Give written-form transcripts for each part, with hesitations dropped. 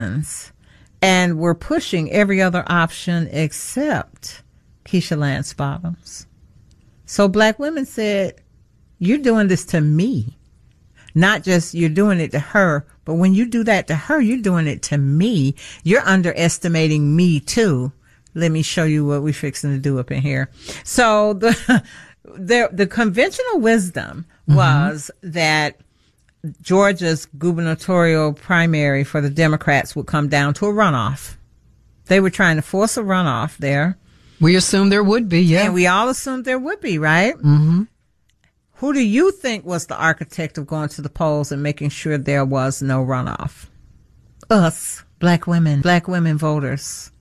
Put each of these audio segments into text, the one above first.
and were pushing every other option except Keisha Lance Bottoms. So black women said, you're doing this to me. Not just you're doing it to her, but when you do that to her, you're doing it to me. You're underestimating me too. Let me show you what we're fixing to do up in here. So the conventional wisdom was that Georgia's gubernatorial primary for the Democrats would come down to a runoff. They were trying to force a runoff there. We assumed there would be, yeah. And we all assumed there would be, right? Mm-hmm. Who do you think was the architect of going to the polls and making sure there was no runoff? Us, black women voters.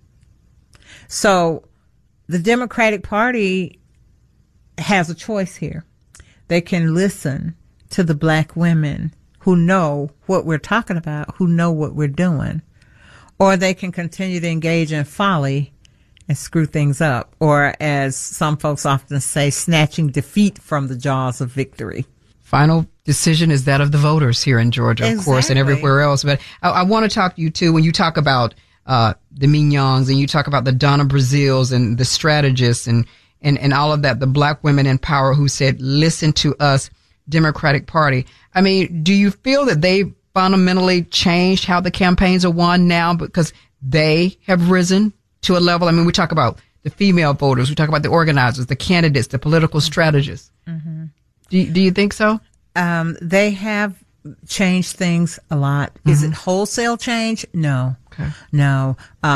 So the Democratic Party has a choice here. They can listen to the black women who know what we're talking about, who know what we're doing, or they can continue to engage in folly and screw things up, or as some folks often say, snatching defeat from the jaws of victory. Final decision is that of the voters here in Georgia, of course, and everywhere else. But I want to talk to you, too, when you talk about the Mignons and you talk about the Donna Brazils and the strategists and all of that, the black women in power who said, listen to us, Democratic Party. I mean, do you feel that they fundamentally changed how the campaigns are won now because they have risen to a level? I mean, we talk about the female voters, we talk about the organizers, the candidates, the political strategists. Mm-hmm. Do you think so? They have changed things a lot. Mm-hmm. Is it wholesale change? No. Okay. No.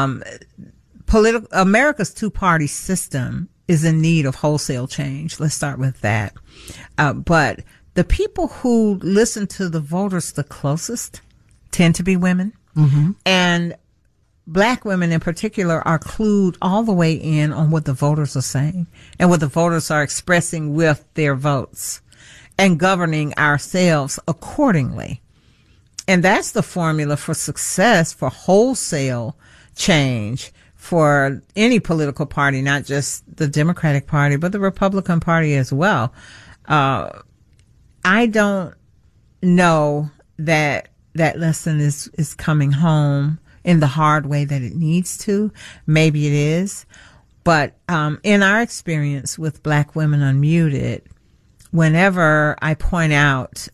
America's two-party system is in need of wholesale change. Let's start with that. But the people who listen to the voters the closest tend to be women. Mm-hmm. And black women in particular are clued all the way in on what the voters are saying and what the voters are expressing with their votes and governing ourselves accordingly. And that's the formula for success, for wholesale change for any political party, not just the Democratic Party, but the Republican Party as well. I don't know that that lesson is coming home in the hard way that it needs to. Maybe it is. But in our experience with Black Women Unmuted, whenever I point out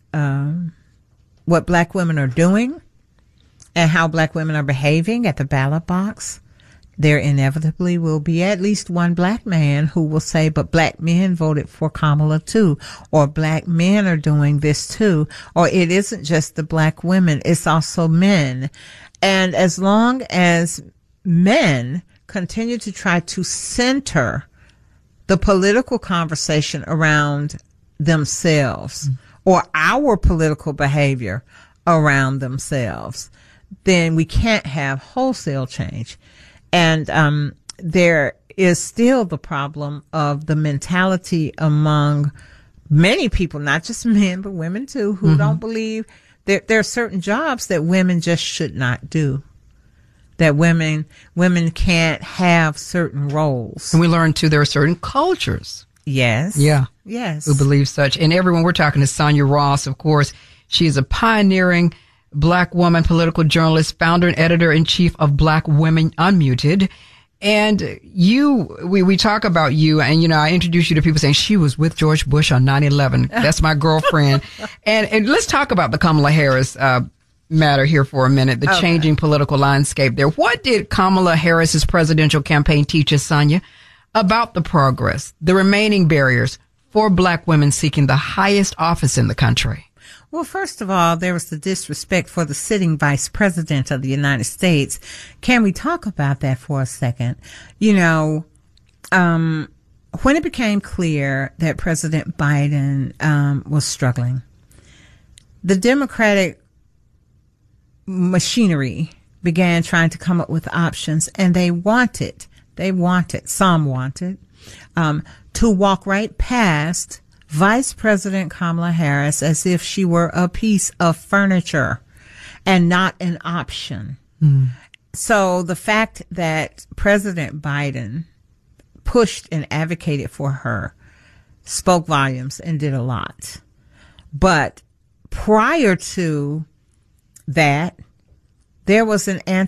what Black women are doing and how Black women are behaving at the ballot box, there inevitably will be at least one black man who will say, but black men voted for Kamala too, or black men are doing this too, or it isn't just the black women, it's also men. And as long as men continue to try to center the political conversation around themselves or our political behavior around themselves, then we can't have wholesale change. And there is still the problem of the mentality among many people, not just men, but women too, who don't believe that there are certain jobs that women just should not do, that women can't have certain roles. And we learn too, there are certain cultures. Yes. Yeah. Yes. Who believe such. And everyone, we're talking to Sonia Ross, of course. She is a pioneering Black woman, political journalist, founder and editor-in-chief of Black Women Unmuted. And we talk about you, and, you know, I introduce you to people saying she was with George Bush on 9/11. That's my girlfriend. And let's talk about the Kamala Harris matter here for a minute, the changing political landscape there. What did Kamala Harris's presidential campaign teach us, Sonia, about the progress, the remaining barriers for Black women seeking the highest office in the country? Well, first of all, there was the disrespect for the sitting vice president of the United States. Can we talk about that for a second? You know, when it became clear that President Biden was struggling, the Democratic machinery began trying to come up with options, and some wanted to walk right past Vice President Kamala Harris as if she were a piece of furniture and not an option. So the fact that President Biden pushed and advocated for her spoke volumes and did a lot. But prior to that, there was an